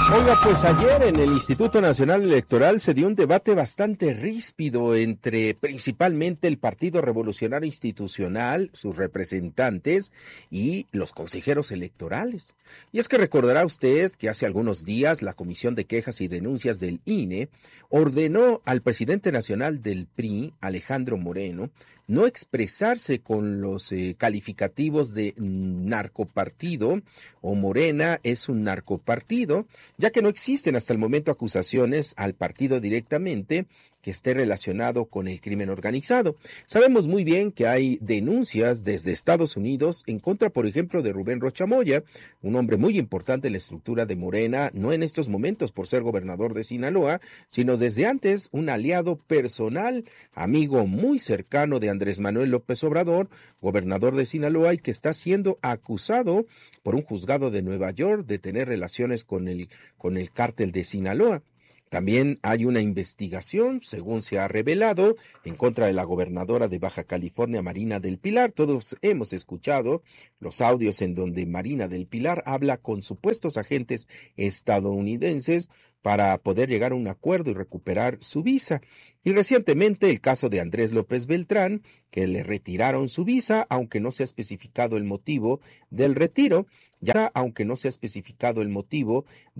Oiga, pues ayer en el Instituto Nacional Electoral se dio un debate bastante ríspido entre principalmente el Partido Revolucionario Institucional, sus representantes y los consejeros electorales. Y es que recordará usted que hace algunos días la Comisión de Quejas y Denuncias del INE ordenó al presidente nacional del PRI, Alejandro Moreno, no expresarse con los calificativos de narcopartido o Morena es un narcopartido, ya que no existen hasta el momento acusaciones al partido directamente que esté relacionado con el crimen organizado. Sabemos muy bien que hay denuncias desde Estados Unidos en contra, por ejemplo, de Rubén Rocha Moya, un hombre muy importante en la estructura de Morena, no en estos momentos por ser gobernador de Sinaloa, sino desde antes un aliado personal, amigo muy cercano de Andrés Manuel López Obrador, gobernador de Sinaloa, y que está siendo acusado por un juzgado de Nueva York de tener relaciones con el cártel de Sinaloa. También hay una investigación, según se ha revelado, en contra de la gobernadora de Baja California, Marina del Pilar. Todos hemos escuchado los audios en donde Marina del Pilar habla con supuestos agentes estadounidenses para poder llegar a un acuerdo y recuperar su visa. Y recientemente el caso de Andrés López Beltrán, que le retiraron su visa, aunque no se ha especificado el motivo del retiro, ya aunque no se ha especificado el motivo